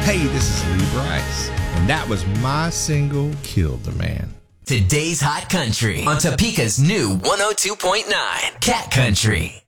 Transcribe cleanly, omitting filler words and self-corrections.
Hey, this is Lee Brice, and that was my single, Killed the Man. Today's Hot Country on Topeka's new 102.9 Cat Country.